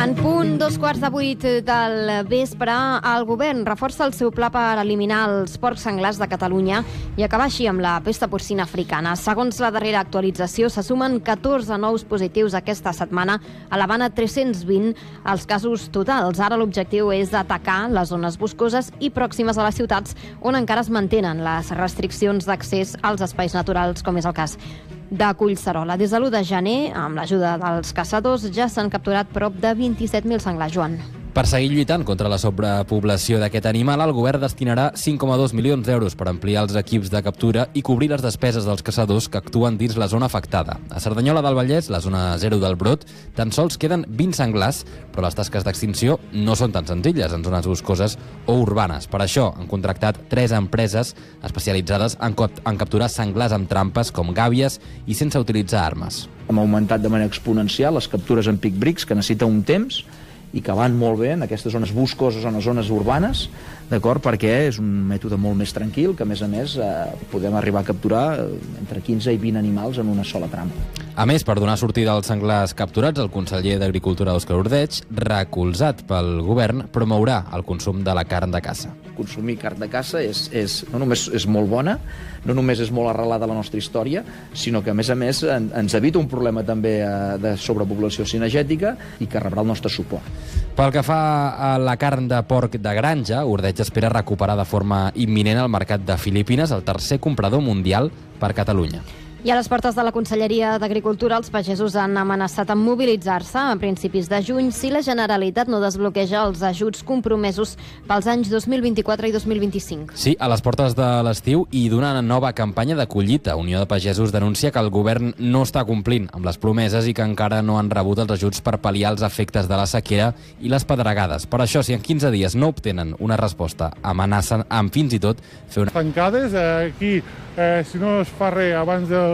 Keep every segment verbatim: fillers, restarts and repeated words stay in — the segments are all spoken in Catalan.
En punt, dos quarts de vuit del vespre, el govern reforça el seu pla per eliminar els porcs senglars de Catalunya i acabar així amb la pesta porcina africana. Segons la darrera actualització, se sumen catorze nous positius aquesta setmana, elevant a tres-cents vint els casos totals. Ara l'objectiu és atacar les zones boscoses i pròximes a les ciutats on encara es mantenen les restriccions d'accés als espais naturals, com és el cas de Collserola. Des de l'u de gener, amb l'ajuda dels caçadors, ja s'han capturat prop de vint-i-set mil senglars, Joan. Per seguir lluitant contra la sobrepoblació d'aquest animal, el govern destinarà cinc coma dos milions d'euros per ampliar els equips de captura i cobrir les despeses dels caçadors que actuen dins la zona afectada. A Cerdanyola del Vallès, la zona zero del Brot, tan sols queden vint senglars, però les tasques d'extinció no són tan senzilles en zones boscoses o urbanes. Per això han contractat tres empreses especialitzades en, en capturar senglars amb trampes com gàbies i sense utilitzar armes. Hem augmentat de manera exponencial les captures en pic brics, que necessita un temps i que van molt bé en aquestes zones boscoses o en les zones urbanes, d'acord? Perquè és un mètode molt més tranquil, que a més a més eh, podem arribar a capturar entre quinze i vint animals en una sola trampa. A més, per donar sortida als senglars capturats, el conseller d'Agricultura, Òscar Ordeig, recolzat pel govern, promourà el consum de la carn de caça. Consumir carn de caça és, és, no només és molt bona, no només és molt arrelada a la nostra història, sinó que, a més a més, en, ens evita un problema també eh, de sobrepoblació cinegètica i que rebrà el nostre suport. Pel que fa a la carn de porc de granja, Ordeig espera recuperar de forma imminent el mercat de Filipines, el tercer comprador mundial per Catalunya. I a les portes de la Conselleria d'Agricultura, els pagesos han amenaçat amb mobilitzar-se a principis de juny si la Generalitat no desbloqueja els ajuts compromesos pels anys dos mil vint-i-quatre i dos mil vint-i-cinc. Sí, a les portes de l'estiu i d'una nova campanya de collita. Unió de Pagesos denuncia que el govern no està complint amb les promeses i que encara no han rebut els ajuts per pal·liar els efectes de la sequera i les pedregades. Per això, si en quinze dies no obtenen una resposta, amenacen amb fins i tot fer una... Tancades, eh, aquí, eh, si no es fa res abans del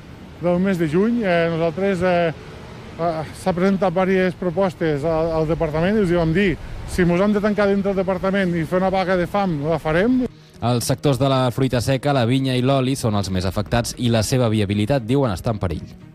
del mes de juny, eh, nosaltres eh, eh, s'ha presentat diverses propostes al, al departament i us hi vam dir, si ens hem de tancar dintre del departament i fer una vaga de fam, la farem. Els sectors de la fruita seca, la vinya i l'oli són els més afectats i la seva viabilitat, diuen, està en perill.